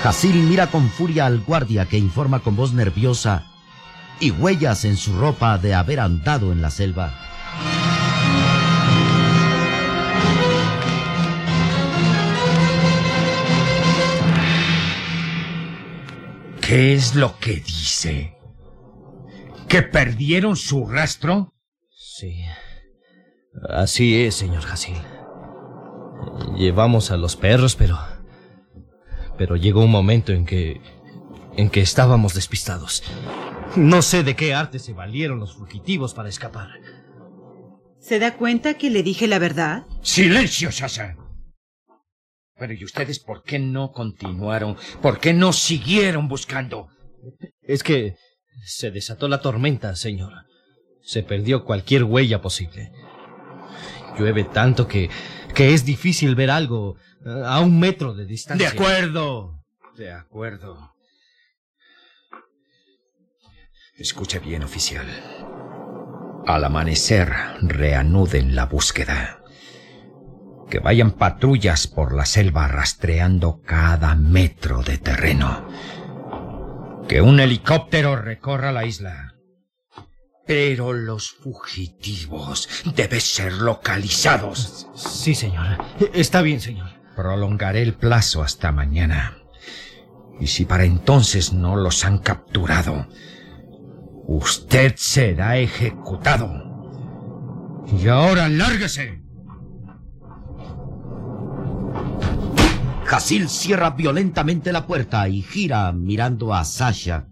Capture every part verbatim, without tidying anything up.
Hasil mira con furia al guardia que informa con voz nerviosa y huellas en su ropa de haber andado en la selva. ¿Qué es lo que dice? ¿Que perdieron su rastro? Sí, así es, señor Hasil. Llevamos a los perros, pero... Pero llegó un momento en que... en que estábamos despistados. No sé de qué arte se valieron los fugitivos para escapar. ¿Se da cuenta que le dije la verdad? ¡Silencio, Sasha! Pero ¿y ustedes por qué no continuaron? ¿Por qué no siguieron buscando? Es que se desató la tormenta, señor. Se perdió cualquier huella posible. Llueve tanto que, que es difícil ver algo a un metro de distancia. De acuerdo, de acuerdo. Escuche bien, oficial. Al amanecer, reanuden la búsqueda. Que vayan patrullas por la selva rastreando cada metro de terreno. Que un helicóptero recorra la isla. Pero los fugitivos deben ser localizados. Sí, señor. Está bien, señor. Prolongaré el plazo hasta mañana. Y si para entonces no los han capturado, usted será ejecutado. Y ahora lárguese. Hasil cierra violentamente la puerta y gira mirando a Sasha.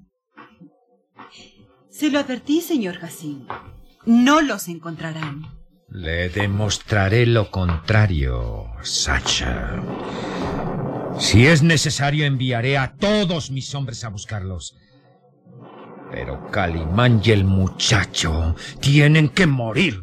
Se lo advertí, señor Hasil. No los encontrarán. Le demostraré lo contrario, Sasha. Si es necesario, enviaré a todos mis hombres a buscarlos. Pero Calimán y el muchacho tienen que morir.